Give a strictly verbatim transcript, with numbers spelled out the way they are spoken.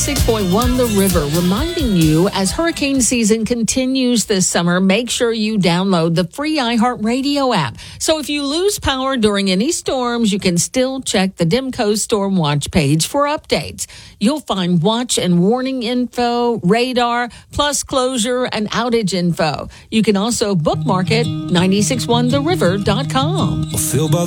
ninety-six point one The River, reminding you as hurricane season continues this summer, make sure you download the free iHeartRadio app. So if you lose power during any storms, you can still check the Demco Storm Watch page for updates. You'll find watch and warning info, radar, plus closure and outage info. You can also bookmark it, nine six one the river dot com.